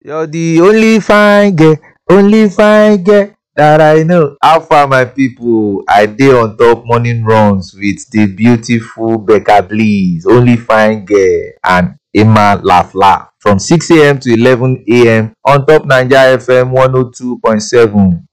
You're the only fine girl that I know. How far, my people? I dey on top morning runs with the beautiful Becca Bliss, only fine girl, and Emma Laugh Laugh from 6 a.m. to 11 a.m. on top Naija FM 102.7.